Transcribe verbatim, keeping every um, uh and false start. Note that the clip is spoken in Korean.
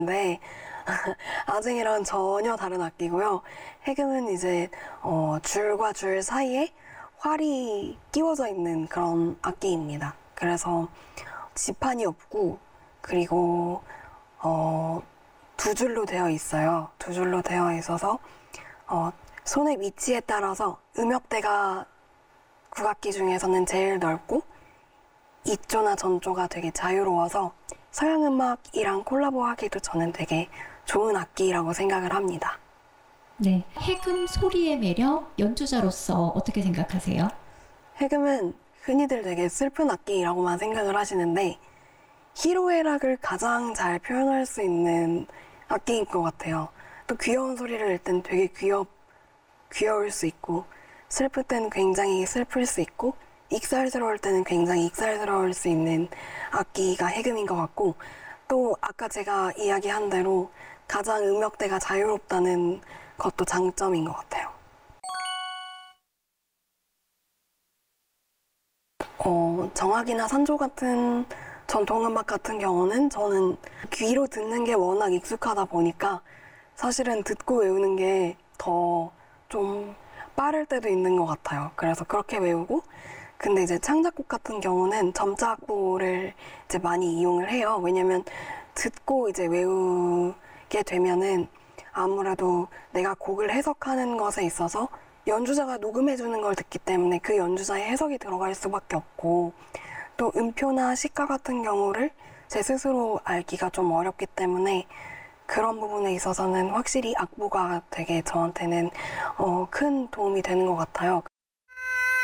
네, 아쟁이랑은 전혀 다른 악기고요. 해금은 이제 어, 줄과 줄 사이에 활이 끼워져 있는 그런 악기입니다. 그래서 지판이 없고 그리고 어, 두 줄로 되어 있어요. 두 줄로 되어 있어서 어, 손의 위치에 따라서 음역대가 국악기 중에서는 제일 넓고 이조나 전조가 되게 자유로워서 서양 음악이랑 콜라보하기도 저는 되게 좋은 악기라고 생각을 합니다. 네. 해금 소리의 매력, 연주자로서 어떻게 생각하세요? 해금은 흔히들 되게 슬픈 악기라고만 생각을 하시는데 희로애락을 가장 잘 표현할 수 있는 악기인 것 같아요. 또 귀여운 소리를 낼 땐 되게 귀엽, 귀여울 수 있고 슬플 땐 굉장히 슬플 수 있고 익살스러울 때는 굉장히 익살스러울 수 있는 악기가 해금인 것 같고 또 아까 제가 이야기한 대로 가장 음역대가 자유롭다는 것도 장점인 것 같아요. 어, 정악이나 산조 같은 전통음악 같은 경우는 저는 귀로 듣는 게 워낙 익숙하다 보니까 사실은 듣고 외우는 게 더 좀 빠를 때도 있는 것 같아요. 그래서 그렇게 외우고 근데 이제 창작곡 같은 경우는 점자악보를 이제 많이 이용을 해요. 왜냐면 듣고 이제 외우게 되면은 아무래도 내가 곡을 해석하는 것에 있어서 연주자가 녹음해주는 걸 듣기 때문에 그 연주자의 해석이 들어갈 수밖에 없고 또 음표나 시가 같은 경우를 제 스스로 알기가 좀 어렵기 때문에 그런 부분에 있어서는 확실히 악보가 되게 저한테는 어, 큰 도움이 되는 것 같아요.